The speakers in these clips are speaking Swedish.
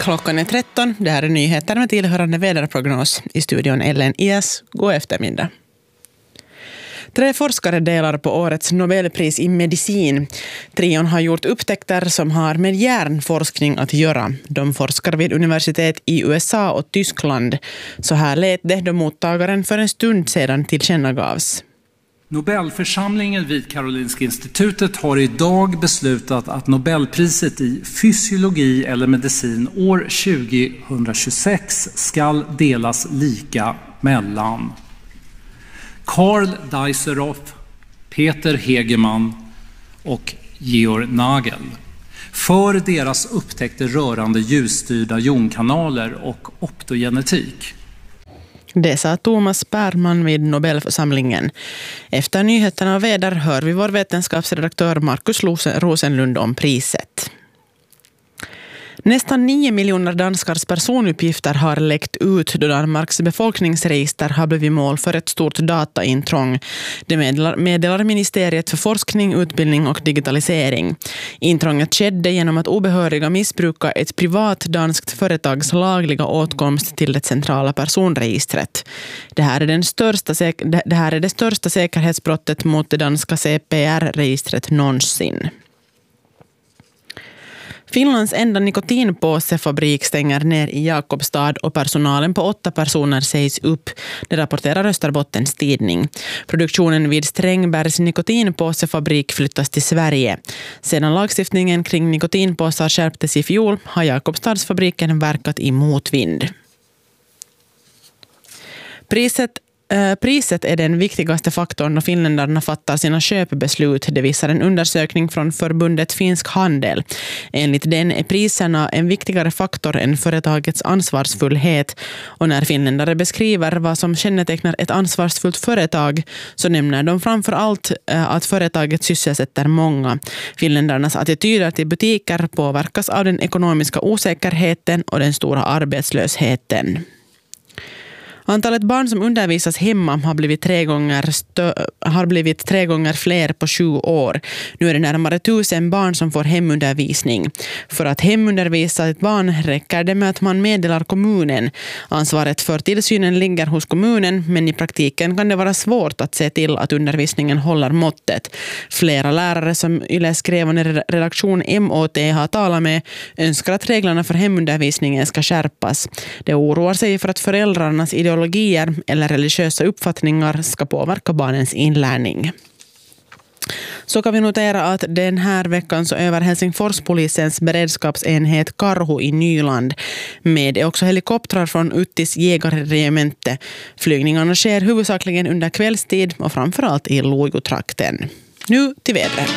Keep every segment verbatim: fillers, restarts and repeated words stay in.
Klockan är tretton. Det här är nyheter med tillhörande väderprognos. I studion Ellen Ias. God eftermiddag. Tre forskare delar på årets Nobelpris i medicin. Trion har gjort upptäckter som har med hjärnforskning att göra. De forskar vid universitet i U S A och Tyskland. Så här lät det då mottagaren för en stund sedan tillkännagavs. Nobelförsamlingen vid Karolinska institutet har idag beslutat att Nobelpriset i fysiologi eller medicin år tjugohundratjugosex ska delas lika mellan Karl Dijsselhoff, Peter Hegemann och Georg Nagel för deras upptäckter rörande ljusstyrda jonkanaler och optogenetik. Det sa Thomas Perman vid Nobelförsamlingen. Efter nyheterna av väder hör vi vår vetenskapsredaktör Markus Rosenlund om priset. Nästan nio miljoner danskars personuppgifter har läckt ut då Danmarks befolkningsregister har blivit mål för ett stort dataintrång. Det meddelar, meddelar Ministeriet för forskning, utbildning och digitalisering. Intrånget skedde genom att obehöriga missbrukar ett privat danskt företags lagliga åtkomst till det centrala personregistret. Det här är, den största, det här är det största säkerhetsbrottet mot det danska C P R-registret någonsin. Finlands enda nikotinpåsefabrik stänger ner i Jakobstad och personalen på åtta personer sägs upp. Det rapporterar Österbottens tidning. Produktionen vid Strängbergs nikotinpåsefabrik flyttas till Sverige. Sedan lagstiftningen kring nikotinpåsar skärptes i fjol har Jakobstadsfabriken verkat i motvind. Priset Priset är den viktigaste faktorn när finländarna fattar sina köpbeslut. Det visar en undersökning från förbundet Finsk handel. Enligt den är priserna en viktigare faktor än företagets ansvarsfullhet. Och när finländare beskriver vad som kännetecknar ett ansvarsfullt företag så nämner de framför allt att företaget sysselsätter många. Finländarnas attityder till butiker påverkas av den ekonomiska osäkerheten och den stora arbetslösheten. Antalet barn som undervisas hemma har blivit tre gånger, stö- har blivit tre gånger fler på sju år. Nu är det närmare tusen barn som får hemundervisning. För att hemundervisa ett barn räcker det med att man meddelar kommunen. Ansvaret för tillsynen ligger hos kommunen, men i praktiken kan det vara svårt att se till att undervisningen håller måttet. Flera lärare som Yles krävande redaktion M Å T har talat med önskar att reglerna för hemundervisningen ska skärpas. Det oroar sig för att föräldrarnas ideologi eller religiösa uppfattningar ska påverka barnens inlärning. Så kan vi notera att den här veckan så över Helsingforspolisens beredskapsenhet Karhu i Nyland med också helikoptrar från Uttis jägarregemente. Flygningarna sker huvudsakligen under kvällstid och framförallt i Lojotrakten. Nu till vädret.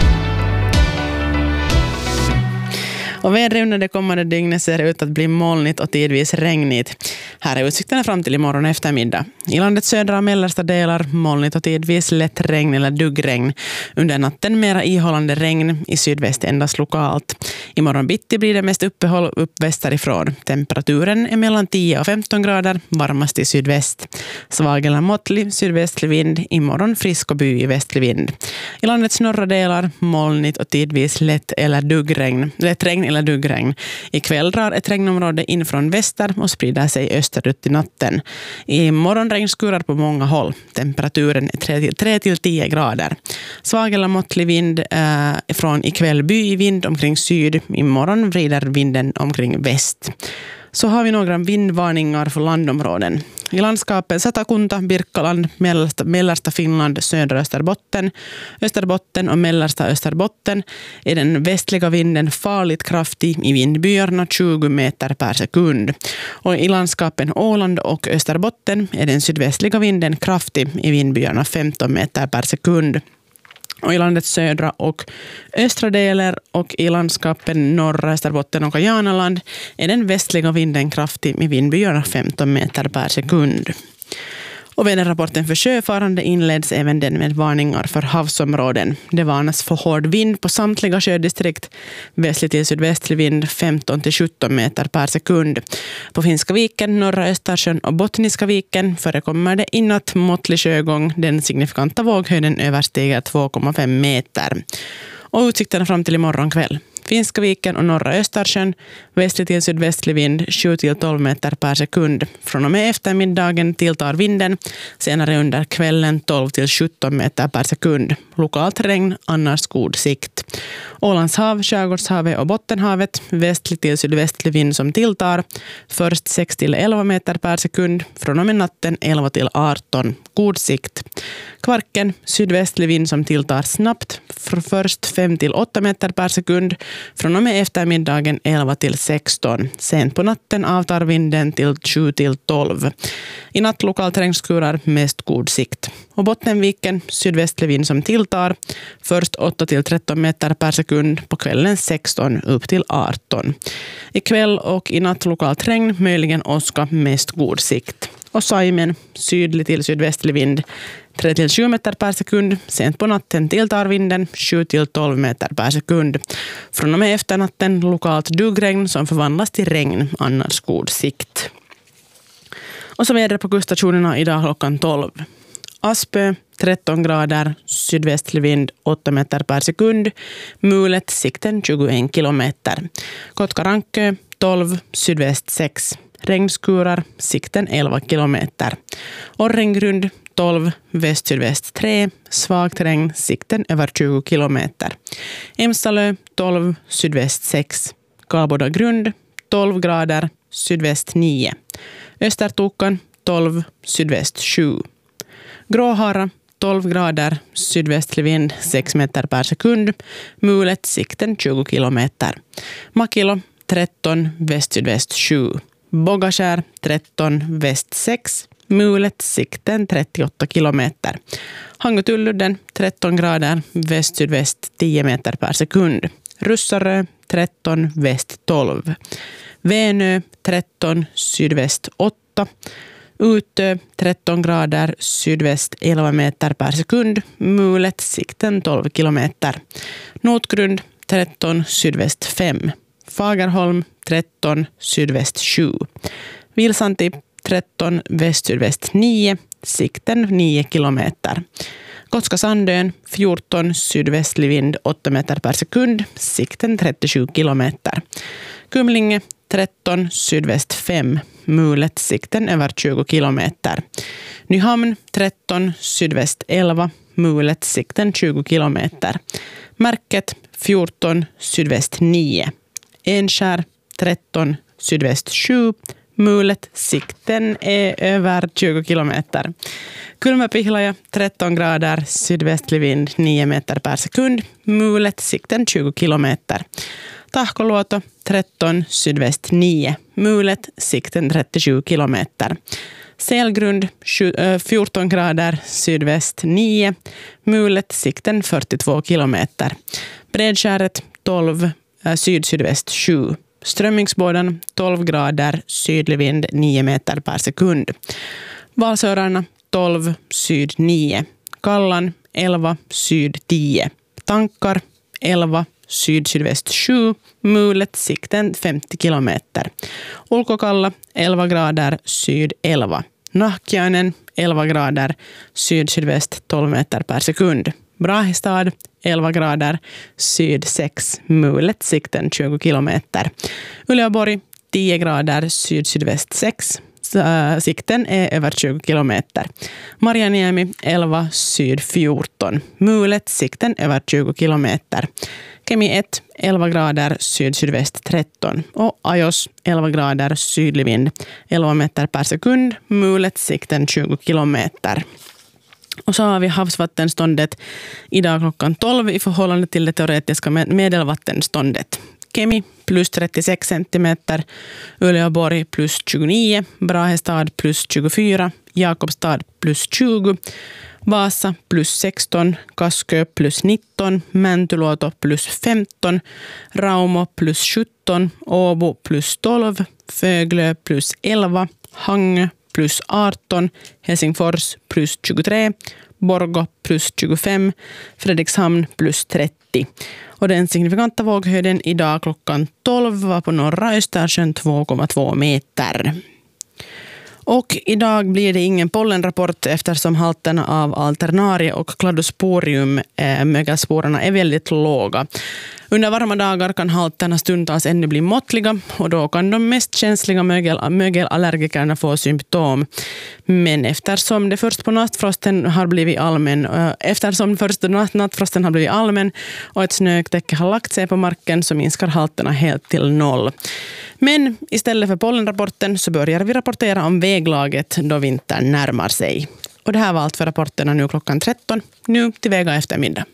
Och vädret under det kommande dygnet ser ut att bli molnigt och tidvis regnigt. Här är utsikterna fram till imorgon eftermiddag. I landets södra och mellersta delar molnigt och tidvis lätt regn eller duggregn. Under natten mera ihållande regn, i sydväst endast lokalt. Imorgon bitti blir det mest uppehåll upp västerifrån. Temperaturen är mellan tio och femton grader, varmast i sydväst. Svag eller måttlig sydvästlig vind, imorgon frisk och by i västlig vind. I landets norra delar molnigt och tidvis lätt eller duggregn. Lätt regn eller duggregn. Ikväll drar ett regnområde in från väster och sprider sig österut i natten. I morgon regnskurar på många håll. Temperaturen är tre till tio grader. Svag eller måttlig vind eh, från ikväll by i vind omkring syd. Imorgon vrider vinden omkring väst. Så har vi några vindvarningar för landområden. I landskapen Satakunta, Birkaland, mellersta, mellersta Finland, södra Österbotten, Österbotten och mellersta Österbotten är den västliga vinden farligt kraftig, i vindbyarna tjugo meter per sekund. Och i landskapen Åland och Österbotten är den sydvästliga vinden kraftig, i vindbyarna femton meter per sekund. Och i landets södra och östra delar och i landskapen norra Österbotten och Janaland är den västliga vinden kraftig, med vindbyarna femton meter per sekund. Och väderrapporten för sjöfarande inleds även den med varningar för havsområden. Det varnas för hård vind på samtliga sjödistrikt. Västlig till sydvästlig vind femton till sjutton meter per sekund. På Finska viken, norra Östersjön och Bottniska viken förekommer det i natt måttlig sjögång. Den signifikanta våghöjden överstiger två komma fem meter. Och utsikterna fram till imorgon kväll. Finska viken och norra Östersjön, västlig till sydvästlig vind sju till tolv meter per sekund. Från och med eftermiddagen tilltar vinden, senare under kvällen tolv till sjutton meter per sekund. Lokalt regn, annars god sikt. Ålands hav, Skärgårdshavet och Bottenhavet, västlig till sydvästlig vind som tilltar, först sex till elva meter per sekund, från och med natten elva till arton, god sikt. Kvarken, sydvästlig vind som tilltar snabbt, först fem till åtta meter per sekund, från och med eftermiddagen elva till sexton. Sent på natten avtar vinden till sju till tolv. I natt lokalt regnskurar, mest god sikt. Och Bottenviken, sydvästlig vind som tilltar, först åtta till tretton meter per sekund, på kvällen sexton upp till arton. I kväll och i natt lokalt regn, möjligen åska, mest god sikt. Och Saimen, sydlig till sydvästlig vind, tre till sju meter per sekund. Sent på natten tilltar vinden sju till tolv meter per sekund. Från och med efternatten lokalt duggregn som förvandlas till regn, annars god sikt. Och så vädret på kuststationerna idag klockan tolv. Aspö, tretton grader, sydvästlig vind åtta meter per sekund. Mulet, sikten tjugoen kilometer. Kotkarankö, tolv, sydväst sex. Regnskurar, sikten elva kilometer. Orrengrund, tolv, väst-sydväst tre. Svagt regn, sikten över tjugo kilometer. Emsalö, tolv, sydväst sex. Galboda grund, tolv grader, sydväst nio. Östertokan, tolv, sydväst sju. Gråhara, tolv grader, sydvästlig vind sex meter per sekund. Mulet, sikten tjugo kilometer. Makilo, tretton, väst-sydväst sju. Bogaskär, tretton, väst sex. Mulet, sikten trettioåtta kilometer. Hangutulludden, tretton grader, väst-sydväst tio meter per sekund. Russarö, tretton, väst tolv. Vänö, tretton, sydväst åtta. Utö, tretton grader, sydväst elva meter per sekund. Mulet, sikten tolv kilometer. Notgrund, tretton, sydväst fem. Fagerholm, tretton, sydväst sju. Vilsanti, tretton, väst-sydväst nio. Sikten nio kilometer. Gotska Sandön, fjorton, sydvästlig vind åtta meter per sekund. Sikten trettiosju kilometer. Kumlinge, tretton, sydväst fem. Mulet, sikten över tjugo kilometer. Nyhamn, tretton, sydväst elva. Mulet, sikten tjugo kilometer. Märket, fjorton, sydväst nio. Enskär, tretton, sydväst sju. Mulet, sikten är över tjugo kilometer. Kulmapihlaja, tretton grader, sydvästlig vind nio meter per sekund. Mulet, sikten tjugo kilometer. Tahkoluoto, tretton, sydväst nio. Mulet, sikten trettiosju kilometer. Selgrund, fjorton grader, sydväst nio. Mulet, sikten fyrtiotvå kilometer. Bredskäret, tolv, syd-sydväst sju. Strömmingsbåden, tolv grader, sydlig vind nio meter per sekund. Valsörarna, tolv, syd nio. Kallan, elva, syd tio. Tankar, elva, syd-sydväst sju. Mulet, sikten femtio kilometer. Ulkokalla, elva grader, syd elva. Nahkiainen, elva grader, syd-sydväst tolv meter per sekund. Brahistad, elva grader, syd sex. Mulet, sikten tjugo kilometer. Uleåborg, tio grader, syd-sydväst sex. Sikten är över tjugo kilometer. Marjaniemi, elva, syd fjorton. Mulet, sikten över tjugo kilometer. Kemi ett, elva grader, syd-sydväst tretton. Och Ajos, elva grader, sydlig vind, elva meter per sekund. Mulet, sikten tjugo kilometer. Och så har vi havsvattenståndet idag klockan tolv i förhållande till det teoretiska medelvattenståndet. Kemi plus trettiosex centimeter, Uleåborg plus tjugonio, Brahestad plus tjugofyra, Jakobstad plus tjugo, Vasa plus sexton, Kaskö plus nitton, Mäntyluoto plus femton, Raumo plus sjutton, Åbo plus tolv, Föglö plus elva, Hangö plus arton, Helsingfors plus tjugotre, Borgå plus tjugofem, Fredrikshamn plus trettio. Och den signifikanta våghöjden idag klockan tolv var på norra Östersjön två komma två meter. Och idag blir det ingen pollenrapport eftersom halterna av alternarie och cladosporium, äh, mögelsporerna, är väldigt låga. Under varma dagar kan halterna stundtals ännu bli måttliga och då kan de mest känsliga mögel, mögelallergikerna få symptom. Men eftersom det först på nattfrosten har blivit allmän, eftersom först natt, nattfrosten har blivit allmän och ett snötäcke har lagt sig på marken så minskar halterna helt till noll. Men istället för pollenrapporten så börjar vi rapportera om väglaget då vintern närmar sig. Och det här var allt för rapporterna nu klockan tretton, nu till Vega eftermiddag.